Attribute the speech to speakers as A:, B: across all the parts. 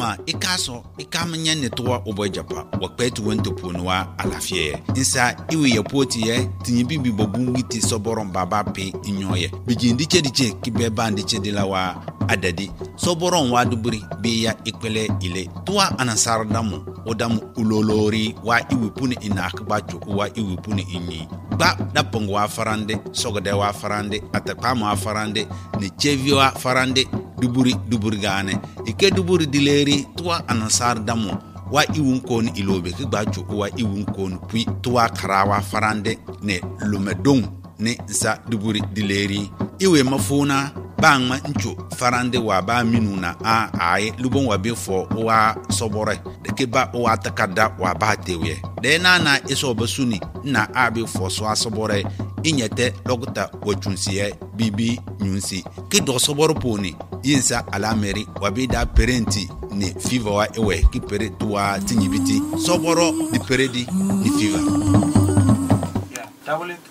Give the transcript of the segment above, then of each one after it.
A: ma ikaso ikamnya netoa obojapa wakpetu wento ponwa alafie insa iwe yepoti ye tinyibibi bobungiti soboron baba pe inyoye bijindi chediche kibeba ndiche dilawa adadi soboron wa duburi beya ikwele ile toa anasar damu odamu ulolori wa iwipuni inakbacho wa iwipuni inyi ba dapongo wa farande sogode wa farande atapama wa farande ne chevio wa farande duburi gane ike duburi dileri toa anasar damu wa iwunkon ilobe kigbacho wa iwunkon pui toa karawa farande ne lumedong ne sa duburi dileri iwe mafuna bangma ncho farande wa ba minuna ai lubon wa befo wa sobore de ke ba wa takada wa ba tewe de na iso basuni na abi fo so asobore inyete lokuta wachunsiye bibi nyunsi ke do soboro poni yinsa alameri wa bi da parenti ne fever wa ewe ki pere tuwa tinyibiti soboro di peredi ni fever.
B: Yeah, double it.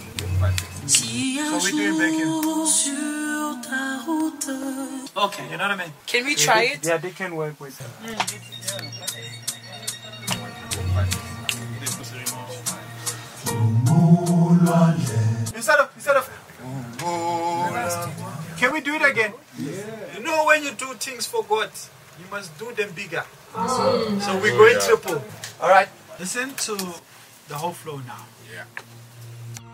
B: So we're doing back here. Okay, you know what I mean?
C: Can we try it?
B: Yeah, they can work with that. Instead of can we do it again? Yeah. You know when you do things for God, you must do them bigger. So we're going triple. Alright, listen to the whole flow now.
D: Yeah.